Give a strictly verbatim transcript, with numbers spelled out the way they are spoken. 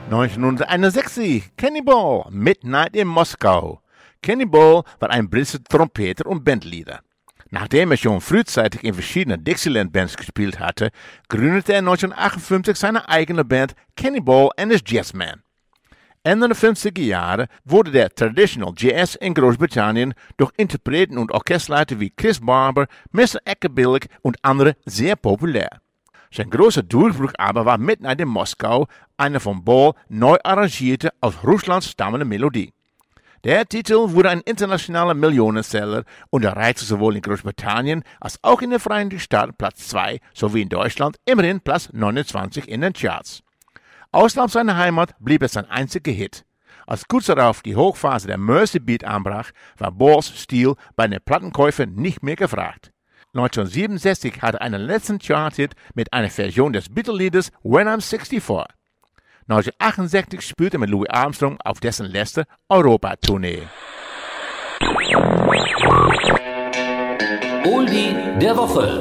neunzehnhunderteinundsechzig, Cannonball, Midnight in Moskau. Cannonball war ein britischer Trompeter und Bandleader. Nachdem er schon frühzeitig in verschiedenen Dixieland-Bands gespielt hatte, gründete er neunzehnhundertachtundfünfzig seine eigene Band Cannonball and his Jazzmen. Ende der fünfziger Jahre wurde der Traditional Jazz in Großbritannien durch Interpreten und Orchesterleiter wie Chris Barber, Mister Eckerbillig und andere sehr populär. Sein großer Durchbruch aber war Midnight in Moskau, eine von Ball neu arrangierte, aus Russland stammende Melodie. Der Titel wurde ein internationaler Millionenseller und erreichte sowohl in Großbritannien als auch in den Vereinigten Staaten Platz zwei sowie in Deutschland immerhin Platz neunundzwanzig in den Charts. Außerhalb seiner Heimat blieb es sein einziger Hit. Als kurz darauf die Hochphase der Mersey Beat anbrach, war Balls Stil bei den Plattenkäufern nicht mehr gefragt. neunzehnhundertsiebenundsechzig hatte er einen letzten Chart-Hit mit einer Version des Beatle-Liedes When I'm sixty-four. neunzehnhundertachtundsechzig spielte er mit Louis Armstrong auf dessen letzter Europa-Tournee. Oldie der Woche.